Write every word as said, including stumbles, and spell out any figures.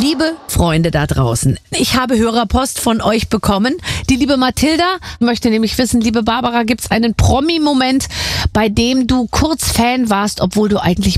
Liebe Freunde da draußen, ich habe Hörerpost von euch bekommen. Die liebe Mathilda möchte nämlich wissen, liebe Barbara, gibt's einen Promi-Moment, bei dem du kurz Fan warst, obwohl du eigentlich